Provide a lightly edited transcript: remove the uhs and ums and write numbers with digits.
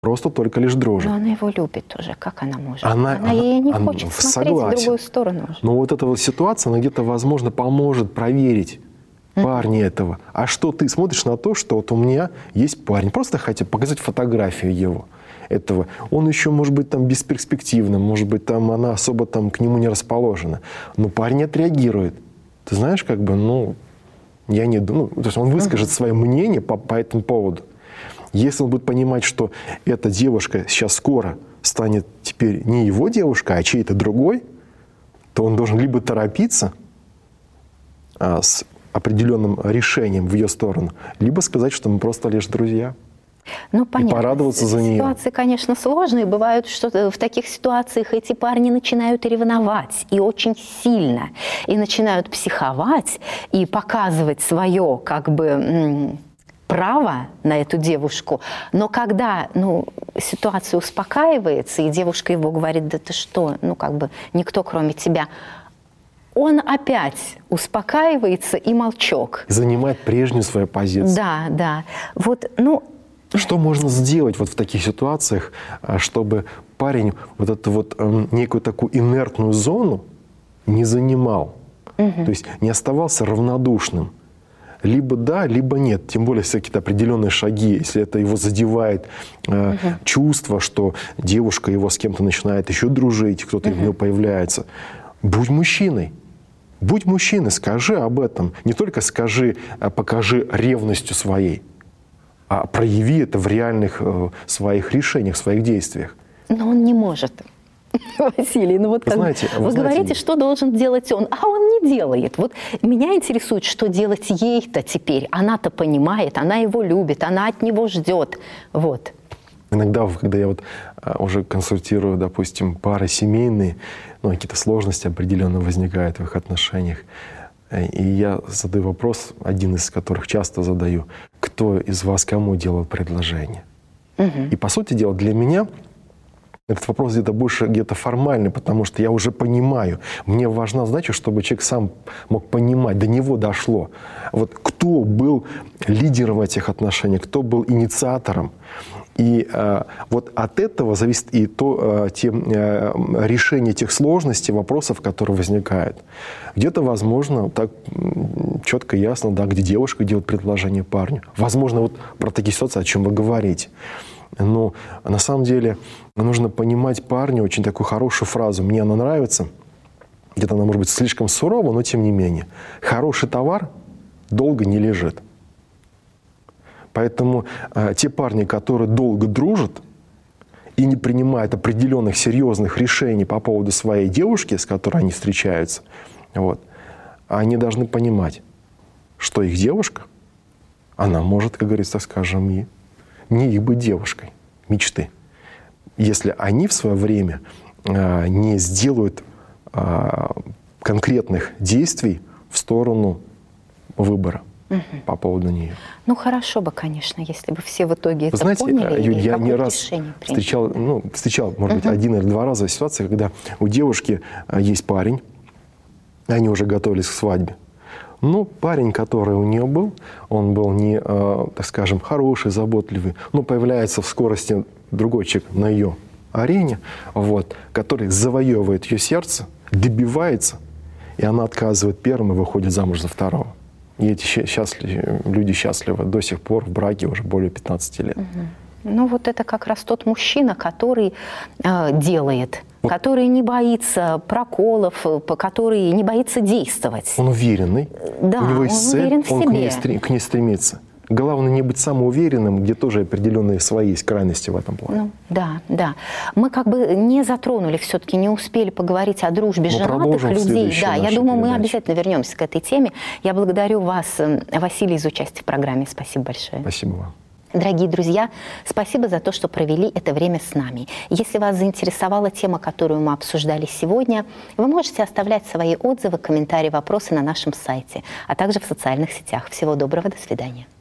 Просто только лишь дружат. Но она его любит тоже. Как она может? Она не хочет смотреть в другую сторону. Но вот эта вот ситуация, она где-то, возможно, поможет проверить парня этого. А что ты смотришь на то, что вот у меня есть парень? Просто хотя показать фотографию его. Этого. Он еще, может быть, там бесперспективным, может быть, там она особо там к нему не расположена. Но парень отреагирует. Ты знаешь, как бы, я не думаю, то есть он выскажет свое мнение по этому поводу. Если он будет понимать, что эта девушка сейчас скоро станет теперь не его девушкой, а чьей-то другой, то он должен либо торопиться с определенным решением в ее сторону, либо сказать, что мы просто лишь друзья. Ну, понятно. И порадоваться за нее. Ситуации, конечно, сложные. Бывают, что в таких ситуациях эти парни начинают ревновать, и очень сильно. И начинают психовать, и показывать свое, право на эту девушку. Но когда, ситуация успокаивается, и девушка его говорит: да ты что, никто кроме тебя, он опять успокаивается и молчок. Занимает прежнюю свою позицию. Да. Что можно сделать вот в таких ситуациях, чтобы парень вот эту некую такую инертную зону не занимал? То есть не оставался равнодушным. Либо да, либо нет. Тем более все какие-то определенные шаги, если это его задевает чувство, что девушка его с кем-то начинает еще дружить, кто-то в него появляется. Будь мужчиной. Будь мужчиной, скажи об этом. Не только скажи, покажи ревностью своей, а прояви это в реальных своих решениях, своих действиях. Но он не может. Василий, вы говорите, что должен делать он, а он не делает. Вот меня интересует, что делать ей-то теперь. Она-то понимает, она его любит, она от него ждет. Вот. Иногда, когда я уже консультирую, допустим, пары семейные, какие-то сложности определенно возникают в их отношениях, и я задаю вопрос, один из которых часто задаю: кто из вас кому делал предложение? И, по сути дела, для меня этот вопрос где-то формальный, потому что я уже понимаю. Мне важна задача, чтобы человек сам мог понимать, до него дошло. Вот кто был лидером в этих отношениях, кто был инициатором. И вот от этого зависит и решение тех сложностей, вопросов, которые возникают. Где-то, возможно, так четко и ясно, где девушка делает предложение парню. Возможно, про такие ситуации, о чем вы говорите. Но на самом деле нужно понимать парню очень такую хорошую фразу. Мне она нравится. Где-то она может быть слишком сурова, но тем не менее. Хороший товар долго не лежит. Поэтому те парни, которые долго дружат и не принимают определенных серьезных решений по поводу своей девушки, с которой они встречаются, они должны понимать, что их девушка, она может, как говорится, скажем, и не их быть девушкой мечты. Если они в свое время не сделают конкретных действий в сторону выбора по поводу нее. Хорошо бы, конечно, если бы все в итоге это знаете, поняли. Юль, я не раз встречал, может быть, 1 или 2 раза ситуации, когда у девушки есть парень, они уже готовились к свадьбе. Но парень, который у нее был, он был не, так скажем, хороший, заботливый, но появляется в скорости другой человек на ее арене, который завоевывает ее сердце, добивается, и она отказывает первым и выходит замуж за второго. И эти люди счастливы до сих пор в браке уже более 15 лет. Это как раз тот мужчина, который делает, который не боится проколов, который не боится действовать. Он уверенный, да, у него есть цель, уверен в себе. к ней стремится. Главное не быть самоуверенным, где тоже определенные свои есть крайности в этом плане. Да. Мы не затронули, все-таки не успели поговорить о дружбе женатых людей. Да, я думаю, мы обязательно вернемся к этой теме. Я благодарю вас, Василий, за участие в программе. Спасибо большое. Спасибо вам. Дорогие друзья, спасибо за то, что провели это время с нами. Если вас заинтересовала тема, которую мы обсуждали сегодня, вы можете оставлять свои отзывы, комментарии, вопросы на нашем сайте, а также в социальных сетях. Всего доброго, до свидания.